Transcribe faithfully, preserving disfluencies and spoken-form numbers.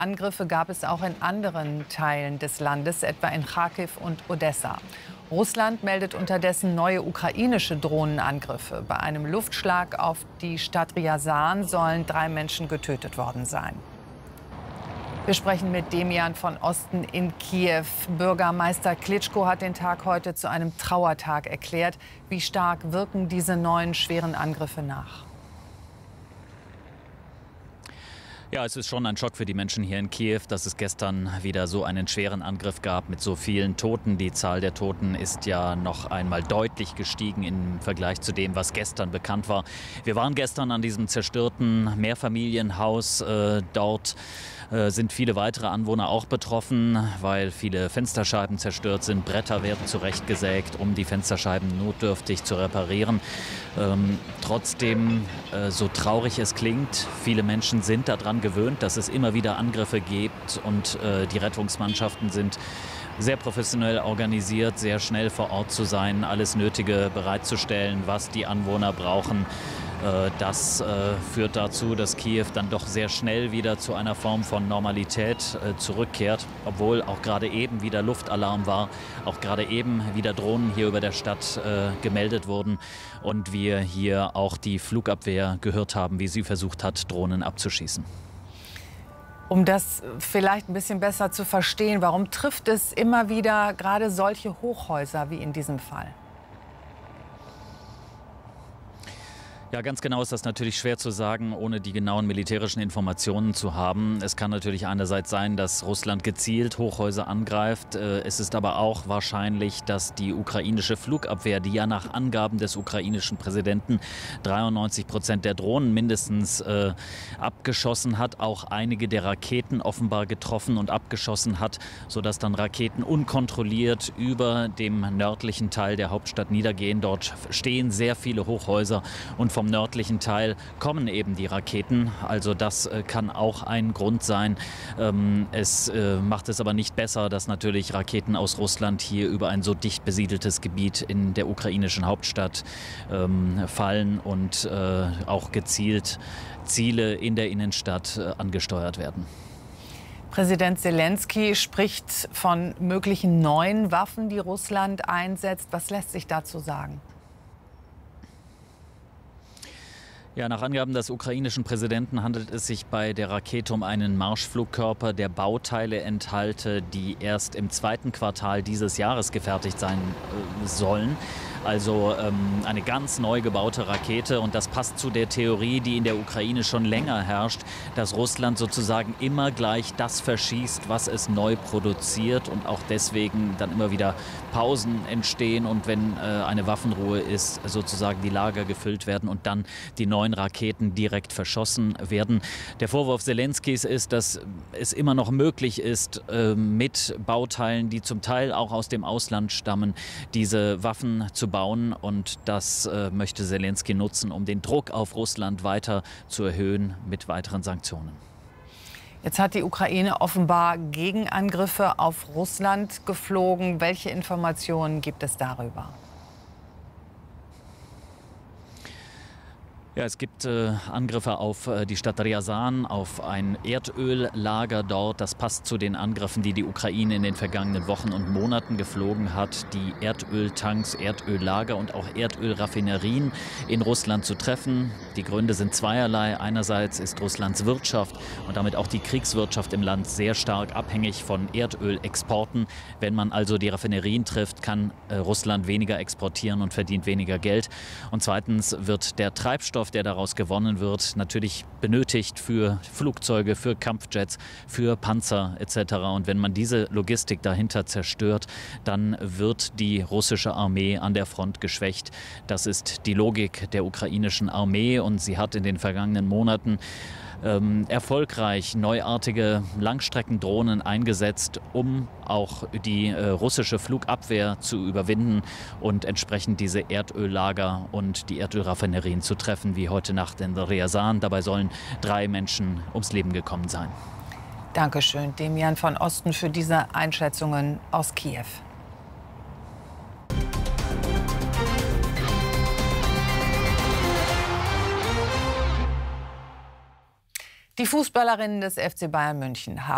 Angriffe gab es auch in anderen Teilen des Landes, etwa in Charkiw und Odessa. Russland meldet unterdessen neue ukrainische Drohnenangriffe. Bei einem Luftschlag auf die Stadt Ryazan sollen drei Menschen getötet worden sein. Wir sprechen mit Demian von Osten in Kiew. Bürgermeister Klitschko hat den Tag heute zu einem Trauertag erklärt. Wie stark wirken diese neuen schweren Angriffe nach? Ja, es ist schon ein Schock für die Menschen hier in Kiew, dass es gestern wieder so einen schweren Angriff gab mit so vielen Toten. Die Zahl der Toten ist ja noch einmal deutlich gestiegen im Vergleich zu dem, was gestern bekannt war. Wir waren gestern an diesem zerstörten Mehrfamilienhaus. Äh, dort äh, sind viele weitere Anwohner auch betroffen, weil viele Fensterscheiben zerstört sind. Bretter werden zurechtgesägt, um die Fensterscheiben notdürftig zu reparieren. Ähm, trotzdem, äh, so traurig es klingt, viele Menschen sind daran gewöhnt, dass es immer wieder Angriffe gibt und äh, die Rettungsmannschaften sind sehr professionell organisiert, sehr schnell vor Ort zu sein, alles Nötige bereitzustellen, was die Anwohner brauchen. Äh, das äh, führt dazu, dass Kiew dann doch sehr schnell wieder zu einer Form von Normalität äh, zurückkehrt, obwohl auch gerade eben wieder Luftalarm war, auch gerade eben wieder Drohnen hier über der Stadt äh, gemeldet wurden und wir hier auch die Flugabwehr gehört haben, wie sie versucht hat, Drohnen abzuschießen. Um das vielleicht ein bisschen besser zu verstehen, warum trifft es immer wieder gerade solche Hochhäuser wie in diesem Fall? Ja, ganz genau ist das natürlich schwer zu sagen, ohne die genauen militärischen Informationen zu haben. Es kann natürlich einerseits sein, dass Russland gezielt Hochhäuser angreift. Es ist aber auch wahrscheinlich, dass die ukrainische Flugabwehr, die ja nach Angaben des ukrainischen Präsidenten dreiundneunzig Prozent der Drohnen mindestens äh, abgeschossen hat, auch einige der Raketen offenbar getroffen und abgeschossen hat, sodass dann Raketen unkontrolliert über dem nördlichen Teil der Hauptstadt niedergehen. Dort stehen sehr viele Hochhäuser und vom nördlichen Teil kommen eben die Raketen. Also das äh, kann auch ein Grund sein. Ähm, es äh, macht es aber nicht besser, dass natürlich Raketen aus Russland hier über ein so dicht besiedeltes Gebiet in der ukrainischen Hauptstadt ähm, fallen und äh, auch gezielt Ziele in der Innenstadt äh, angesteuert werden. Präsident Selenskyj spricht von möglichen neuen Waffen, die Russland einsetzt. Was lässt sich dazu sagen? Ja, nach Angaben des ukrainischen Präsidenten handelt es sich bei der Rakete um einen Marschflugkörper, der Bauteile enthalte, die erst im zweiten Quartal dieses Jahres gefertigt sein äh, sollen. Also ähm, eine ganz neu gebaute Rakete. Und das passt zu der Theorie, die in der Ukraine schon länger herrscht, dass Russland sozusagen immer gleich das verschießt, was es neu produziert und auch deswegen dann immer wieder Pausen entstehen und wenn äh, eine Waffenruhe ist, sozusagen die Lager gefüllt werden und dann die neuen Raketen direkt verschossen werden. Der Vorwurf Selenskys ist, dass es immer noch möglich ist, äh, mit Bauteilen, die zum Teil auch aus dem Ausland stammen, diese Waffen zu bauen und das äh, möchte Selenskyj nutzen, um den Druck auf Russland weiter zu erhöhen mit weiteren Sanktionen. Jetzt hat die Ukraine offenbar Gegenangriffe auf Russland geflogen. Welche Informationen gibt es darüber? Ja, es gibt äh, Angriffe auf äh, die Stadt Ryazan, auf ein Erdöllager dort. Das passt zu den Angriffen, die die Ukraine in den vergangenen Wochen und Monaten geflogen hat, die Erdöltanks, Erdöllager und auch Erdölraffinerien in Russland zu treffen. Die Gründe sind zweierlei. Einerseits ist Russlands Wirtschaft und damit auch die Kriegswirtschaft im Land sehr stark abhängig von Erdölexporten. Wenn man also die Raffinerien trifft, kann äh, Russland weniger exportieren und verdient weniger Geld. Und zweitens wird der Treibstoff, der daraus gewonnen wird, natürlich benötigt für Flugzeuge, für Kampfjets, für Panzer et cetera. Und wenn man diese Logistik dahinter zerstört, dann wird die russische Armee an der Front geschwächt. Das ist die Logik der ukrainischen Armee und sie hat in den vergangenen Monaten Ähm, erfolgreich neuartige Langstreckendrohnen eingesetzt, um auch die äh, russische Flugabwehr zu überwinden und entsprechend diese Erdöllager und die Erdölraffinerien zu treffen, wie heute Nacht in Ryazan. Dabei sollen drei Menschen ums Leben gekommen sein. Dankeschön, Demian von Osten, für diese Einschätzungen aus Kiew. Die Fußballerinnen des F C Bayern München haben